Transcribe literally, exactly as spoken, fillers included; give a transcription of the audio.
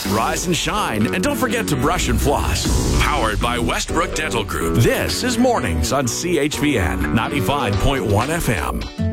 rise and shine, and don't forget to brush and floss. Powered by Westbrook Dental Group. This is Mornings on C H V N ninety-five point one F M.